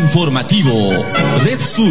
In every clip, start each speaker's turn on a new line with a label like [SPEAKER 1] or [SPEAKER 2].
[SPEAKER 1] Informativo Red Sur.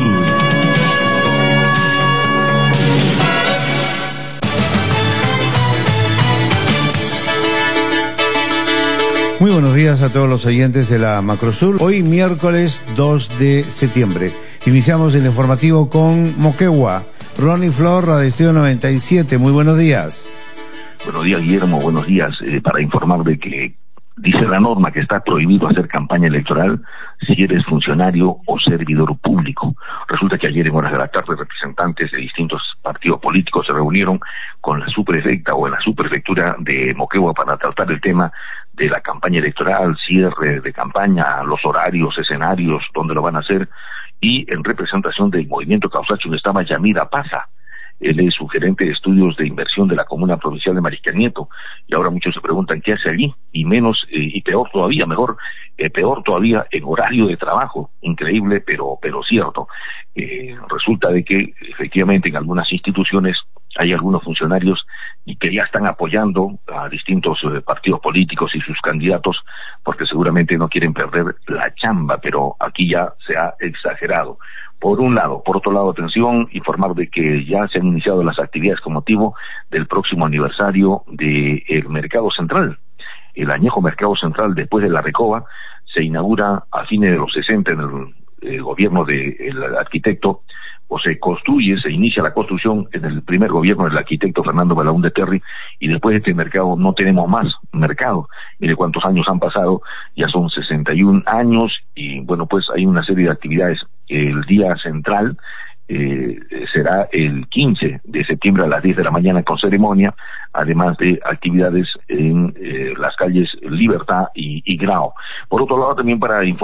[SPEAKER 2] Muy buenos días a todos los oyentes de la Macrosur. Hoy miércoles 2 de septiembre. Iniciamos el informativo con Moquegua. Ronnie Flor, Radio Estudio 97. Muy buenos días.
[SPEAKER 3] Buenos días, Guillermo. Buenos días. Para informar de que dice la norma que está prohibido hacer campaña electoral si eres funcionario o servidor público. Resulta que ayer en horas de la tarde representantes de distintos partidos políticos se reunieron con la subprefecta o en la subprefectura de Moquegua para tratar el tema de la campaña electoral, cierre de campaña, los horarios, escenarios, dónde lo van a hacer, y en representación del Movimiento Causacho estaba Yamida Paza. Él es su gerente de estudios de inversión de la Comuna Provincial de Mariscal Nieto, y ahora muchos se preguntan qué hace allí, y menos, y peor todavía, peor todavía en horario de trabajo, increíble, pero cierto. Resulta de que efectivamente en algunas instituciones hay algunos funcionarios y que ya están apoyando a distintos partidos políticos y sus candidatos porque seguramente no quieren perder la chamba, pero aquí ya se ha exagerado. Por un lado. Por otro lado, atención, informar de que ya se han iniciado las actividades con motivo del próximo aniversario del Mercado Central. El añejo Mercado Central, después de la Recoba, se inaugura a fines de los 60 en el gobierno del arquitecto, o se inicia la construcción en el primer gobierno del arquitecto Fernando Balaúnde Terry, y después de este mercado no tenemos más mercado. Mire cuántos años han pasado, ya son 61 años, y bueno, pues hay una serie de actividades. El día central será el 15 de septiembre a las 10 de la mañana con ceremonia, además de actividades en las calles Libertad y Grao. Por otro lado, también para informar